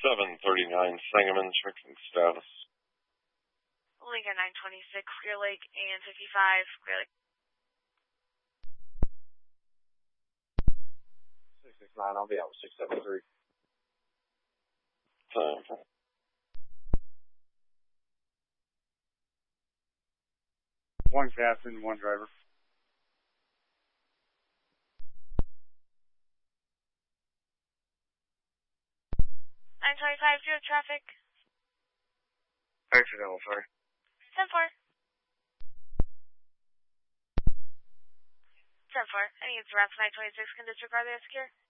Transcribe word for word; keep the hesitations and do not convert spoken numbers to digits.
seven thirty-nine Sangamon, checking status. Lincoln nine twenty-six, Clear Lake, and fifty-five, Clear Lake. six six nine, I'll be out with six seven three. Time. One captain, one driver. nine twenty-five, zero traffic. Accidental, sorry. ten four. ten four. I think it's Raps nine twenty-six. Can disregard the secure.